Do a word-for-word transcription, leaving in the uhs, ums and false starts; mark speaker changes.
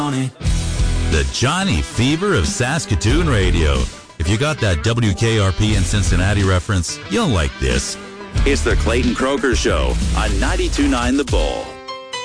Speaker 1: The Johnny Fever of Saskatoon radio. If you got that W K R P in Cincinnati reference, you'll like this. It's the Clayton Croker Show on ninety-two point nine The Bull.